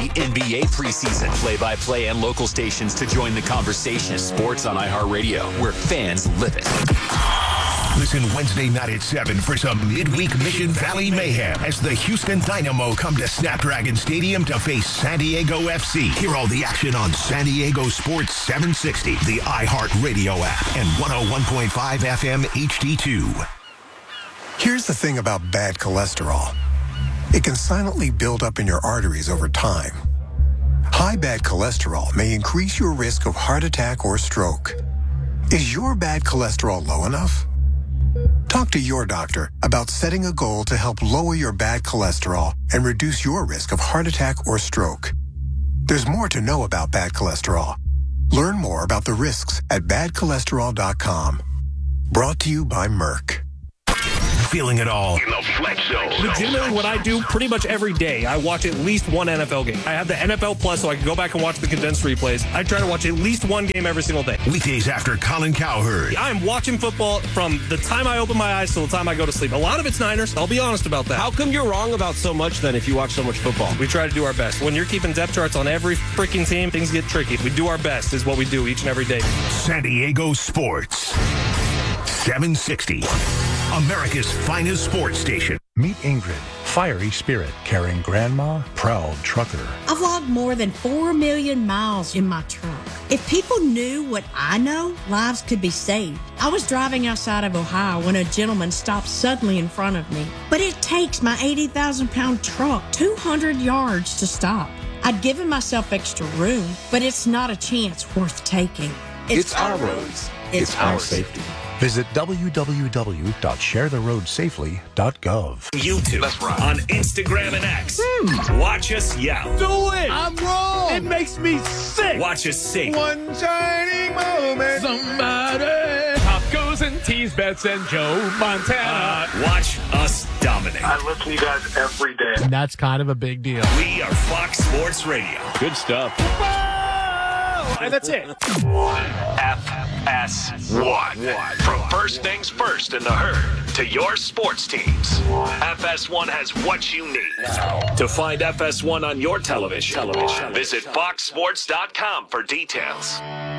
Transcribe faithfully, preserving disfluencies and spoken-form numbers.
the N B A preseason. Play-by-play and local stations to join the conversation. Sports on iHeartRadio, where fans live it. Listen Wednesday night at seven for some midweek Mission Valley mayhem as the Houston Dynamo come to Snapdragon Stadium to face San Diego F C. Hear all the action on San Diego Sports seven sixty, the iHeartRadio app, and one oh one point five F M H D two. Here's the thing about bad cholesterol. It can silently build up in your arteries over time. High bad cholesterol may increase your risk of heart attack or stroke. Is your bad cholesterol low enough? Talk to your doctor about setting a goal to help lower your bad cholesterol and reduce your risk of heart attack or stroke. There's more to know about bad cholesterol. Learn more about the risks at bad cholesterol dot com. Brought to you by Merck. Feeling it all in the Flex Zone. Legitimately, what I do pretty much every day, I watch at least one N F L game. I have the N F L Plus so I can go back and watch the condensed replays. I try to watch at least one game every single day. Weekdays after Colin Cowherd. I'm watching football from the time I open my eyes till the time I go to sleep. A lot of it's Niners. I'll be honest about that. How come you're wrong about so much then if you watch so much football? We try to do our best. When you're keeping depth charts on every freaking team, things get tricky. We do our best is what we do each and every day. San Diego Sports seven sixty. America's finest sports station. Meet Ingrid, fiery spirit, caring grandma, proud trucker. I've logged more than four million miles in my truck. If people knew what I know, lives could be saved. I was driving outside of Ohio when a gentleman stopped suddenly in front of me. But it takes my eighty thousand pound truck two hundred yards to stop. I'd given myself extra room, but it's not a chance worth taking. It's, it's our roads. It's, it's our, our safety. safety. Visit w w w dot share the road safely dot gov. YouTube, That's right. on Instagram and X. Hmm. Watch us yell. Do it! I'm wrong! It makes me sick! Watch us sing. One shining moment. Somebody. Pop goes and tease bets and Joe Montana. Uh, watch us dominate. I listen to you guys every day. And that's kind of a big deal. We are Fox Sports Radio. Good stuff. And that's it. F S one. From first things first in the herd to your sports teams, F S one has what you need. To find F S one on your television, television. visit fox sports dot com for details.